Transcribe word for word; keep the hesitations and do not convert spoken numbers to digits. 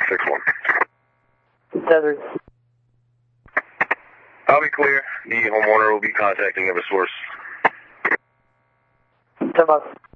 six one. Desert. I'll be clear. The homeowner will be contacting Eversource. ten bucks.